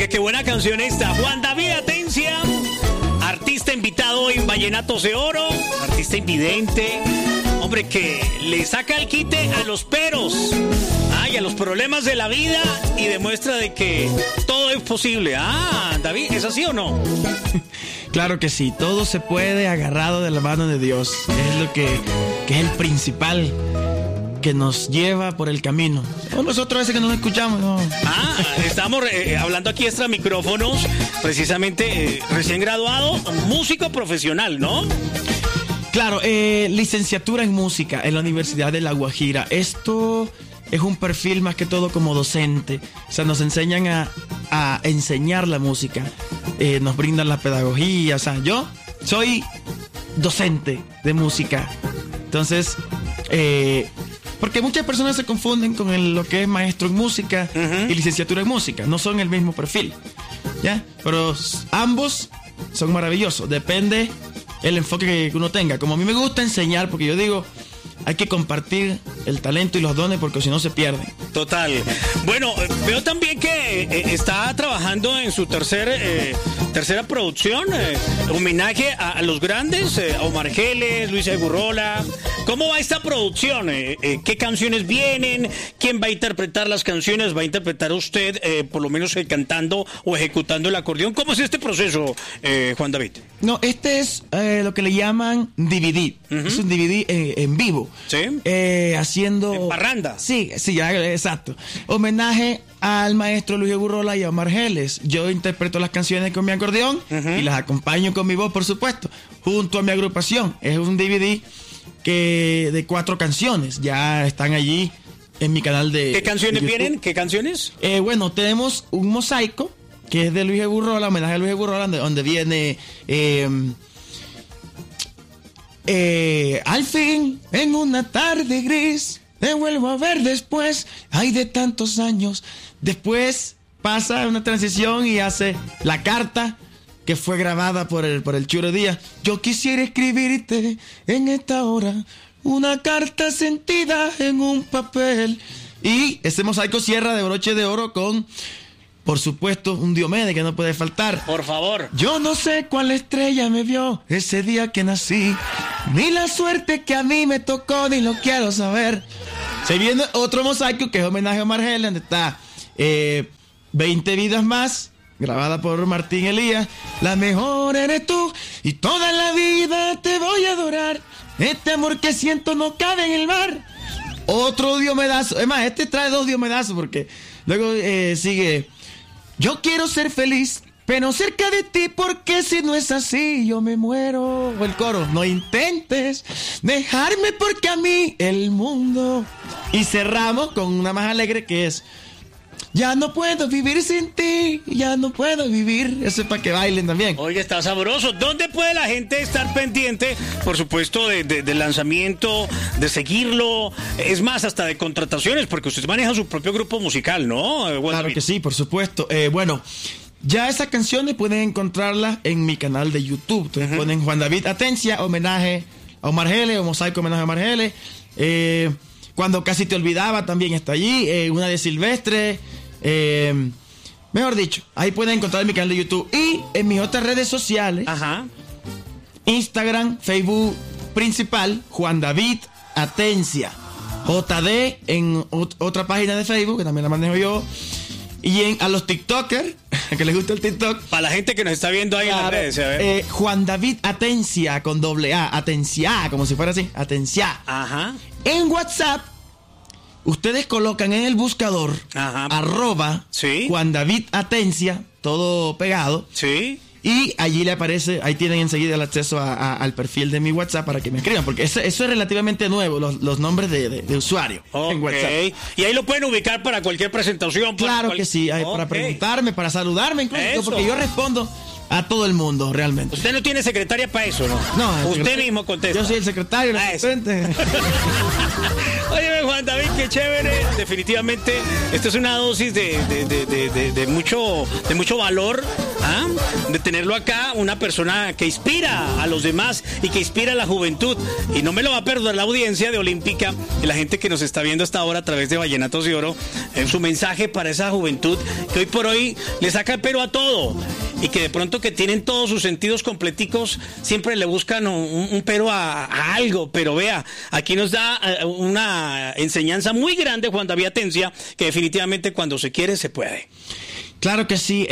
Oye, qué buena canción esta. Juan David Atencia, artista invitado en Vallenatos de Oro, artista invidente, hombre que le saca el quite a los peros, y a los problemas de la vida y demuestra de que todo es posible. David, ¿es así o no? Claro que sí, todo se puede agarrado de la mano de Dios. Es lo que es el principal que nos lleva por el camino. O nosotros a veces que no nos escuchamos, ¿no? Estamos hablando aquí extra micrófonos, precisamente recién graduado, músico profesional, ¿no? Claro, licenciatura en música en la Universidad de La Guajira. Esto es un perfil más que todo como docente. O sea, nos enseñan a enseñar la música. Nos brindan la pedagogía. O sea, yo soy docente de música. Entonces, porque muchas personas se confunden con lo que es maestro en música y licenciatura en música. No son el mismo perfil, ¿ya? Pero ambos son maravillosos. Depende el enfoque que uno tenga. Como a mí me gusta enseñar, porque yo digo, hay que compartir el talento y los dones porque si no se pierden. Total. Bueno, veo también que está trabajando en su tercera producción, homenaje a los grandes, Omar Geles, Luis Gurrola. ¿Cómo va esta producción? ¿Qué canciones vienen? ¿Quién va a interpretar las canciones? ¿Va a interpretar usted, por lo menos cantando o ejecutando el acordeón? ¿Cómo es este proceso, Juan David? No, este es lo que le llaman DVD. Es un DVD en vivo. ¿Sí? Haciendo... ¿En parranda? Sí, exacto. Homenaje al maestro Luis Gurrola y a Omar Geles. Yo interpreto las canciones con mi acordeón y las acompaño con mi voz, por supuesto, junto a mi agrupación. Es un DVD de 4 canciones. Ya están allí en mi canal de... ¿Qué canciones vienen? ¿Qué canciones? Bueno, tenemos un mosaico que es de Luis Gurrola, homenaje a Luis Gurrola, donde viene... al fin, en una tarde gris, te vuelvo a ver después, ay, de tantos años. Después pasa una transición y hace la carta que fue grabada por el Churo Díaz. Yo quisiera escribirte en esta hora una carta sentida en un papel. Y ese mosaico cierra de broche de oro con, por supuesto, un Diomedes que no puede faltar. Por favor. Yo no sé cuál estrella me vio ese día que nací, ni la suerte que a mí me tocó, ni lo quiero saber. Se viene otro mosaico que es homenaje a Omar Geles, donde está 20 vidas más, grabada por Martín Elías. La mejor eres tú y toda la vida te voy a adorar. Este amor que siento no cabe en el mar. Otro Diomedazo. Es más, este trae 2 Diomedazos porque luego sigue... Yo quiero ser feliz, pero cerca de ti, porque si no es así, yo me muero. O el coro, no intentes dejarme porque a mí el mundo. Y cerramos con una más alegre que es... Ya no puedo vivir sin ti, ya no puedo vivir. Eso es para que bailen también. Oye, está sabroso. ¿Dónde puede la gente estar pendiente, por supuesto, del lanzamiento, de seguirlo? Es más, hasta de contrataciones, porque usted maneja su propio grupo musical, ¿no? Claro que sí, por supuesto. Bueno, ya esas canciones pueden encontrarlas en mi canal de YouTube. Entonces ponen Juan David Atencia, homenaje a Omar Geles, o mosaico homenaje a Omar Geles. Cuando casi te olvidaba también está allí. Una de Silvestre. Mejor dicho, ahí pueden encontrar en mi canal de YouTube y en mis otras redes sociales. Instagram, Facebook principal, Juan David Atencia, JD en otra página de Facebook que también la manejo yo. Y a los TikTokers que les gusta el TikTok, para la gente que nos está viendo ahí, claro, en las redes, a ver. Juan David Atencia con doble A, Atencia, como si fuera así, Atencia. En WhatsApp ustedes colocan en el buscador @ Juan David Atencia, todo pegado. Sí. Y allí le aparece, ahí tienen enseguida el acceso al perfil de mi WhatsApp para que me escriban, porque eso es relativamente nuevo, los nombres de usuario en WhatsApp. Y ahí lo pueden ubicar para cualquier presentación. Claro que sí, para preguntarme, para saludarme incluso, porque yo respondo a todo el mundo, realmente. Usted no tiene secretaria para eso, ¿no? No. Usted mismo contesta. Yo soy el secretario, el asistente. Oye, Juan David, qué chévere. Definitivamente, esto es una dosis de mucho valor, ¿ah? De tenerlo acá, una persona que inspira a los demás y que inspira a la juventud. Y no me lo va a perdonar la audiencia de Olímpica y la gente que nos está viendo hasta ahora a través de Vallenatos de Oro, en su mensaje para esa juventud que hoy por hoy le saca el pelo a todo y que de pronto que tienen todos sus sentidos completicos, siempre le buscan un pero a algo. Pero vea, aquí nos da una enseñanza muy grande Juan David Atencia, que definitivamente cuando se quiere se puede. Claro que sí.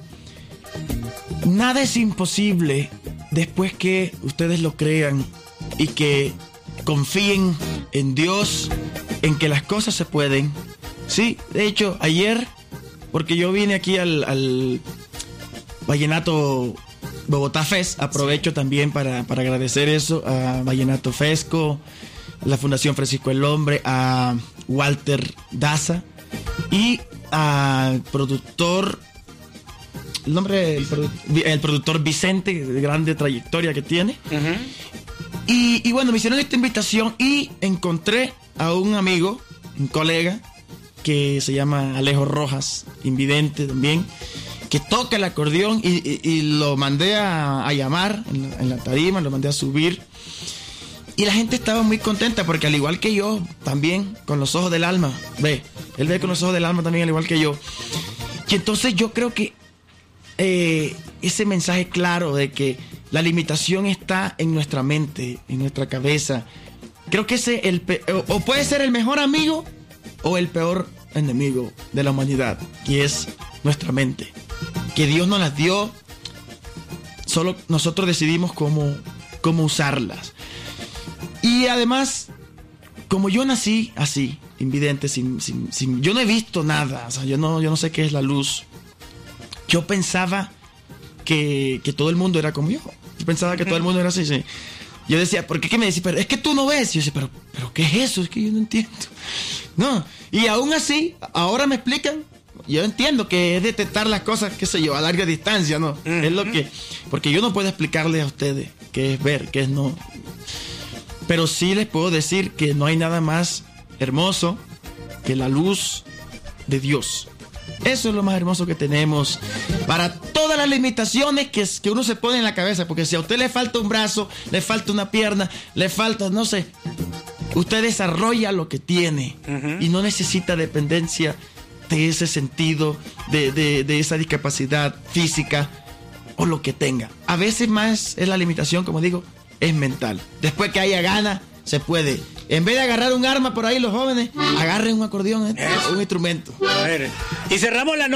Nada es imposible después que ustedes lo crean y que confíen en Dios, en que las cosas se pueden. Sí, de hecho, ayer, porque yo vine aquí al Vallenato Bogotá Fest, aprovecho también para agradecer eso a Vallenato Fesco, la Fundación Francisco el Hombre, a Walter Daza y al productor, el productor Vicente, de grande trayectoria que tiene. Y bueno, me hicieron esta invitación y encontré a un amigo, un colega, que se llama Alejo Rojas, invidente también, que toca el acordeón y lo mandé a llamar en la tarima, lo mandé a subir. Y la gente estaba muy contenta porque al igual que yo, también con los ojos del alma, él ve con los ojos del alma también al igual que yo. Y entonces yo creo que ese mensaje claro de que la limitación está en nuestra mente, en nuestra cabeza, creo que ese o puede ser el mejor amigo o el peor enemigo de la humanidad, que es nuestra mente, que Dios nos las dio, solo nosotros decidimos cómo usarlas. Y además, como yo nací así, invidente, sin yo no he visto nada, o sea, yo no sé qué es la luz. Yo pensaba que todo el mundo era como yo. Yo pensaba que todo el mundo era así, sí. Yo decía, ¿por qué me decís? Pero es que tú no ves. Y yo decía, pero ¿qué es eso? Es que yo no entiendo. No, y aún así, ahora me explican. Yo entiendo que es detectar las cosas, qué sé yo, a larga distancia, ¿no? Es lo que... Porque yo no puedo explicarles a ustedes qué es ver, qué es no. Pero sí les puedo decir que no hay nada más hermoso que la luz de Dios. Eso es lo más hermoso que tenemos para todas las limitaciones que uno se pone en la cabeza. Porque si a usted le falta un brazo, le falta una pierna, le falta, no sé, usted desarrolla lo que tiene y no necesita dependencia de ese sentido, de esa discapacidad física o lo que tenga. A veces más es la limitación, como digo, es mental. Después que haya ganas, se puede. En vez de agarrar un arma por ahí, los jóvenes, agarren un acordeón, un instrumento. A ver, y cerramos la noche.